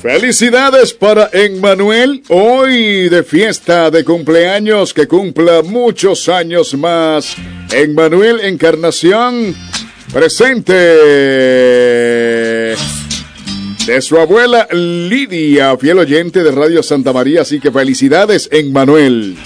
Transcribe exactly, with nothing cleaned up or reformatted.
Felicidades para Emmanuel, hoy de fiesta de cumpleaños, que cumpla muchos años más. Emmanuel Encarnación, presente de su abuela Lidia, fiel oyente de Radio Santa María, así que felicidades, Emmanuel.